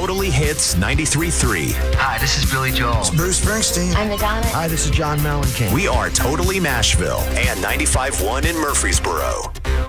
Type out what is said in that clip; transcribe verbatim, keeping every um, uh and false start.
Totally Hits ninety-three point three. Hi, this is Billy Joel. It's Bruce Springsteen. I'm Madonna. Hi, this is John Mellencamp. We are Totally Nashville and ninety-five point one in Murfreesboro.